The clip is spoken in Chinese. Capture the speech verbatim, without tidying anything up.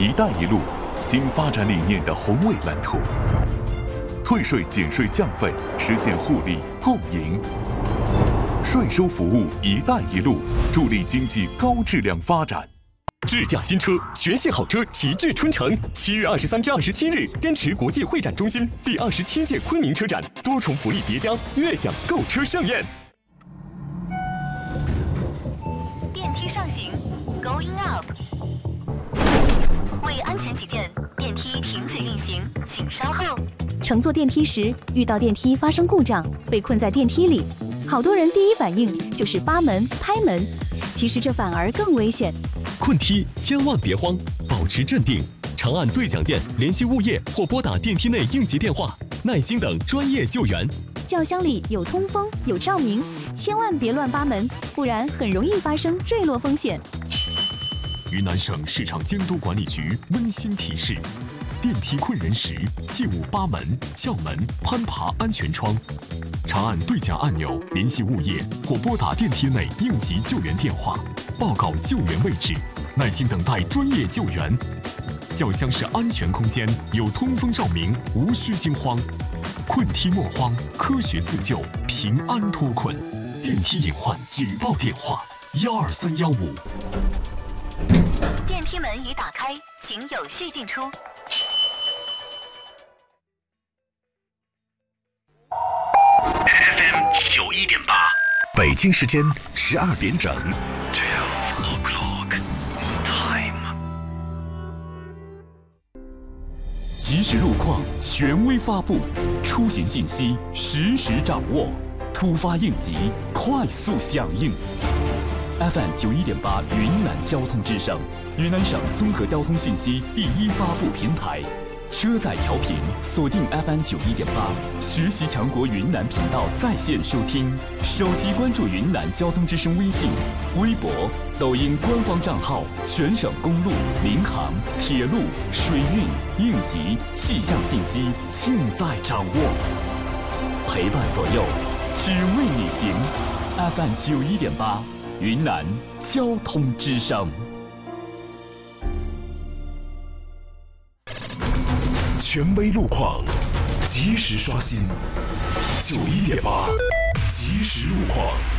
一带一路新发展理念的宏伟蓝图，退税减税降费，实现互利共赢。税收服务“一带一路”，助力经济高质量发展。 智驾新车，全系好车齐聚春城。七月二十三至二十七日，滇池国际会展中心第二十七届昆明车展，多重福利叠加，悦享购车盛宴。 电梯上行 ，Going up。为安全起见，电梯停止运行，请稍后。 乘坐电梯时，遇到电梯发生故障，被困在电梯里，好多人第一反应就是扒门、拍门，其实这反而更危险。 困梯千万别慌，保持镇定，长按对讲键联系物业或拨打电梯内应急电话，耐心等专业救援。 轿厢里有通风有照明，千万别乱扒门，不然很容易发生坠落风险。 云南省市场监督管理局温馨提示：电梯困人时，切勿扒门、撬门、攀爬安全窗。长按对讲按钮联系物业或拨打电梯内应急救援电话，报告救援位置，耐心等待专业救援。轿厢是安全空间，有通风照明，无需惊慌。困梯莫慌，科学自救，平安脱困。电梯隐患举报电话：幺二三幺五。 电梯门已打开，请有序进出。 F M 九一点八， 北京时间十二点整。 Twelve o'clock time。 即时路况权威发布，出行信息实时掌握，突发应急快速响应。F M 九一点八云南交通之声，云南省综合交通信息第一发布平台。车载调频锁定 F M 九一点八，学习强国云南频道在线收听，手机关注云南交通之声微信、微博、抖音官方账号，全省公路、民航、铁路、水运、应急、气象信息尽在掌握，陪伴左右，只为你行。F M 九一点八，云南交通之声。 权威路况，及时刷新。九一点八，即时路况。